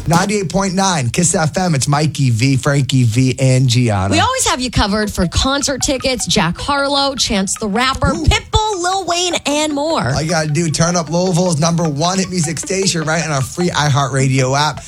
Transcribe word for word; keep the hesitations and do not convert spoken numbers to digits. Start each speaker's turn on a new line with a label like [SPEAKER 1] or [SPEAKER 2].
[SPEAKER 1] ninety-eight point nine Kiss F M. It's Mikey V, Frankie V, and Gianna.
[SPEAKER 2] We always have you covered for concert tickets, Jack Harlow, Chance the Rapper,
[SPEAKER 1] Ooh.
[SPEAKER 2] Pitbull, Lil Wayne, and more.
[SPEAKER 1] All you got to do, turn up Louisville's number one hit music station right on our free iHeartRadio app.